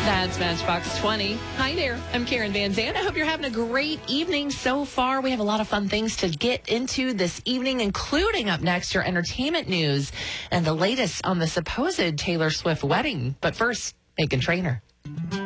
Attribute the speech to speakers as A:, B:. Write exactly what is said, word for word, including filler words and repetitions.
A: That's Matchbox twenty. Hi there. I'm Karen Van Zandt. I hope you're having a great evening so far. We have a lot of fun things to get into this evening, including up next your entertainment news and the latest on the supposed Taylor Swift wedding. But first, Meghan Trainor.